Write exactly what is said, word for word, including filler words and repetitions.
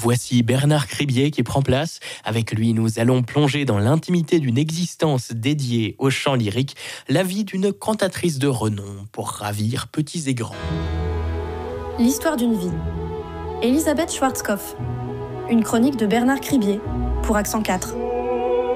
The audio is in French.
Voici Bernard Cribier qui prend place. Avec lui, nous allons plonger dans l'intimité d'une existence dédiée au chant lyrique, la vie d'une cantatrice de renom pour ravir petits et grands. L'histoire d'une vie. Elisabeth Schwarzkopf. Une chronique de Bernard Cribier pour Accent quatre.